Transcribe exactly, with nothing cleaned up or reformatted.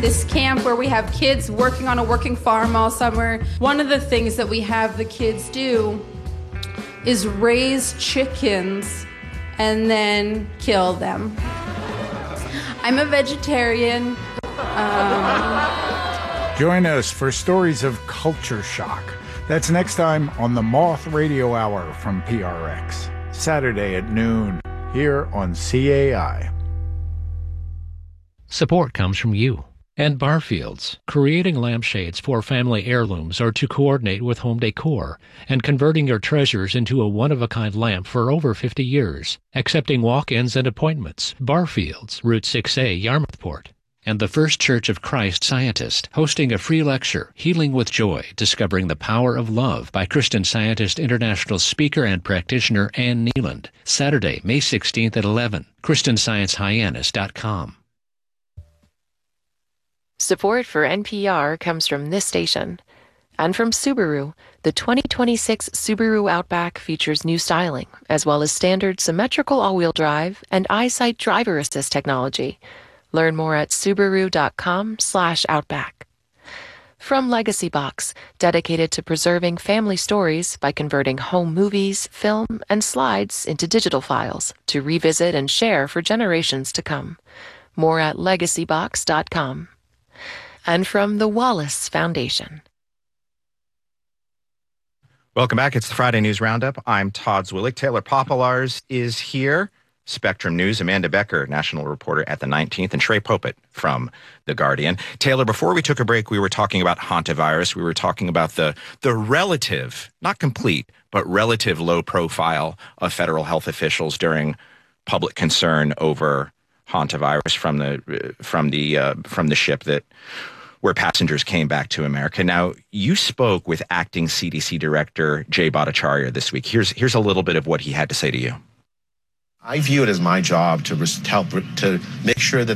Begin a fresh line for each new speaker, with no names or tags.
this camp where we have kids working on a working farm all summer. One of the things that we have the kids do is raise chickens and then kill them. I'm a vegetarian. Um...
Join us for stories of culture shock. That's next time on the Moth Radio Hour from P R X, Saturday at noon, here on C A I.
Support comes from you and Barfields, creating lampshades for family heirlooms or to coordinate with home decor, and converting your treasures into a one-of-a-kind lamp for over fifty years, accepting walk-ins and appointments. Barfields, Route six A, Yarmouthport. And the First Church of Christ Scientist, hosting a free lecture, Healing with Joy, Discovering the Power of Love, by Christian Scientist international speaker and practitioner Ann Neeland, Saturday, May sixteenth at eleven, Christian Science Hyannis dot com.
Support for N P R comes from this station. And from Subaru, the twenty twenty-six Subaru Outback features new styling, as well as standard symmetrical all-wheel drive and EyeSight driver assist technology. Learn more at Subaru.com slash Outback. From Legacy Box, dedicated to preserving family stories by converting home movies, film, and slides into digital files to revisit and share for generations to come. More at legacy box dot com. And from the Wallace Foundation.
Welcome back. It's the Friday News Roundup. I'm Todd Zwillig. Taylor Popolars is here. Spectrum News, Amanda Becker, national reporter at the nineteenth, and Trey Popet from The Guardian. Taylor, before we took a break, we were talking about hantavirus. We were talking about the the relative, not complete, but relative low profile of federal health officials during public concern over hantavirus from the from the uh, from the ship that where passengers came back to America. Now, you spoke with acting C D C Director Jay Bhattacharya this week. Here's here's a little bit of what he had to say to you.
I view it as my job to help to make sure that